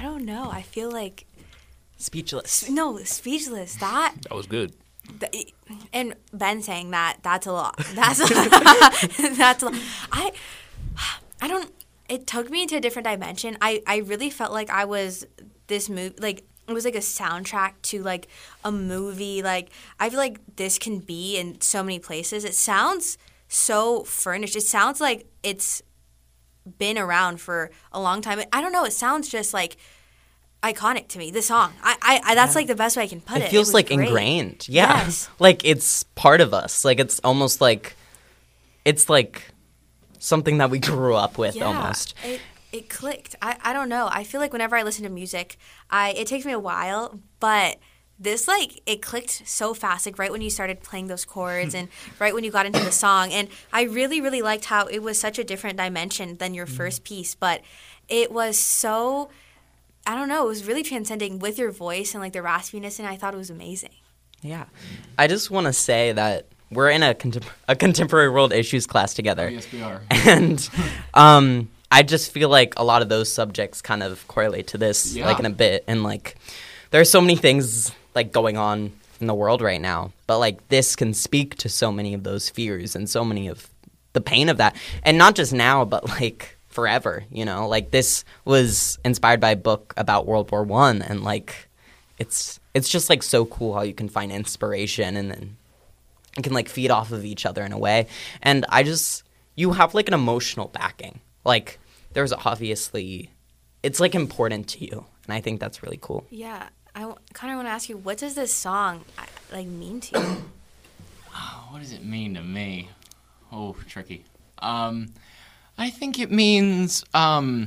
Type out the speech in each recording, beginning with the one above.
don't know. I feel like speechless. No, speechless. That was good. And Ben saying that's a lot. That's that's a lot. I don't. It took me into a different dimension. I really felt like I was this movie, like it was like a soundtrack to like a movie. Like I feel like this can be in so many places. It sounds so furnished. It sounds like it's been around for a long time. I don't know. It sounds just like iconic to me. The song. I that's like the best way I can put it. It feels like great. ingrained. Yeah. Yes. Like it's part of us. Like it's almost like it's like something that we grew up with almost. It clicked. I don't know. I feel like whenever I listen to music, it takes me a while, but this, like, it clicked so fast, like right when you started playing those chords and right when you got into the song. And I really, really liked how it was such a different dimension than your first piece, but it was so, I don't know, it was really transcending with your voice and like the raspiness, and I thought it was amazing. Yeah. I just want to say that we're in a contemporary world issues class together. Oh, yes, we are. And I just feel like a lot of those subjects kind of correlate to this, like in a bit. And like, there are so many things like going on in the world right now, but like this can speak to so many of those fears and so many of the pain of that, and not just now, but like forever. You know, like this was inspired by a book about World War I, and like it's just like so cool how you can find inspiration and then it can like feed off of each other in a way. And you have like an emotional backing. Like there's obviously, it's like important to you. And I think that's really cool. Yeah. I kind of want to ask you, what does this song like mean to you? What does it mean to me? Oh, tricky. I think it means, I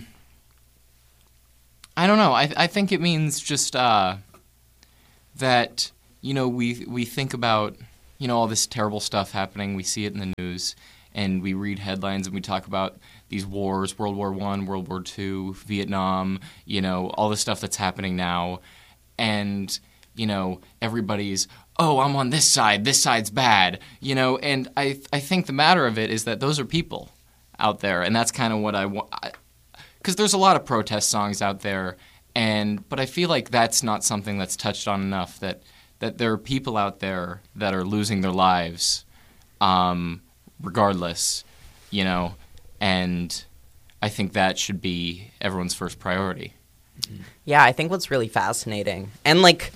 don't know. I think it means just that, you know, we think about, you know, all this terrible stuff happening. We see it in the news, and we read headlines, and we talk about these wars, World War I, World War II, Vietnam, you know, all the stuff that's happening now. And, you know, everybody's, oh, I'm on this side's bad, you know. And I think the matter of it is that those are people out there, and that's kind of what I want. Because there's a lot of protest songs out there, but I feel like that's not something that's touched on enough, that there are people out there that are losing their lives regardless, you know, and I think that should be everyone's first priority. Yeah, I think what's really fascinating, and like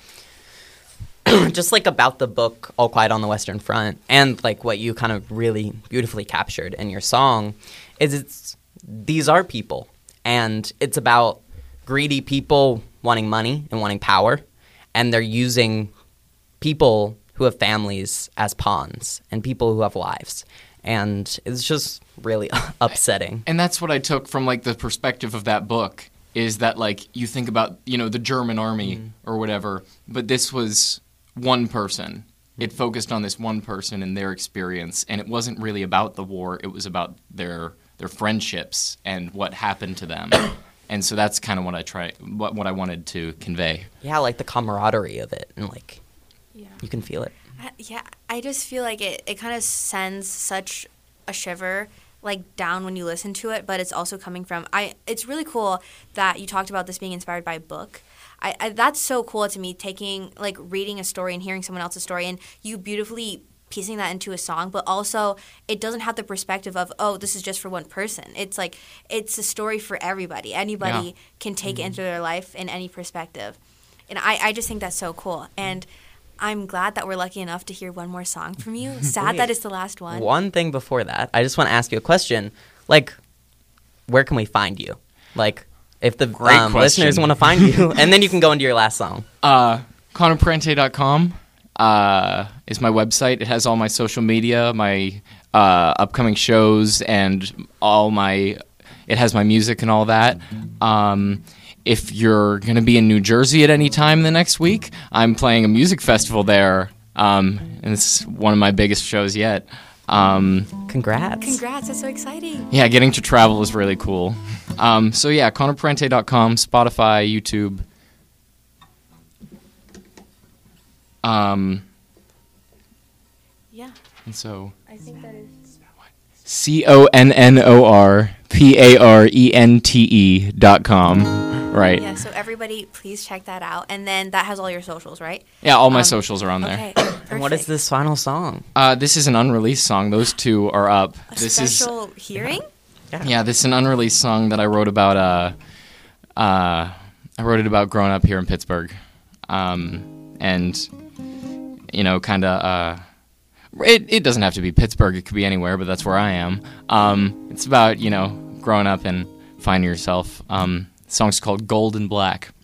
just like about the book All Quiet on the Western Front, and like what you kind of really beautifully captured in your song, is these are people, and it's about greedy people wanting money and wanting power, and they're using people who have families as pawns and people who have lives. And it's just really upsetting. And that's what I took from like the perspective of that book, is that like you think about, you know, the German army or whatever, but this was one person. It focused on this one person and their experience, and it wasn't really about the war. It was about their friendships and what happened to them. And so that's kind of what I wanted to convey. Yeah, like the camaraderie of it, and like you can feel it. Yeah, I just feel like it kind of sends such a shiver like down when you listen to it, but it's also coming from it's really cool that you talked about this being inspired by a book. That's so cool to me, reading a story and hearing someone else's story and you beautifully piecing that into a song, but also it doesn't have the perspective of, oh, this is just for one person. It's like it's a story for everybody. Anybody can take it into their life in any perspective. And I just think that's so cool. And I'm glad that we're lucky enough to hear one more song from you. Sad that it's the last one. One thing before that, I just want to ask you a question. Like, where can we find you? Like, if the listeners want to find you, and then you can go into your last song. ConorParente.com is my website. It has all my social media, my upcoming shows, and it has my music and all that. If you're going to be in New Jersey at any time the next week, I'm playing a music festival there, and it's one of my biggest shows yet. Congrats, that's so exciting. Yeah, getting to travel is really cool. So yeah, ConorParente.com, Spotify, YouTube. Yeah. And so I think that is ConnorParente.com. Right. Yeah, so everybody, please check that out. And then that has all your socials, right? Yeah, all my socials are on there. Okay, And what is perfect. this final song? This is an unreleased song. Those two are up. A This is special hearing? yeah, this is an unreleased song that I wrote about. I wrote it about growing up here in Pittsburgh, and kind of. It doesn't have to be Pittsburgh. It could be anywhere, but that's where I am. It's about growing up and finding yourself. The song's called Gold and Black.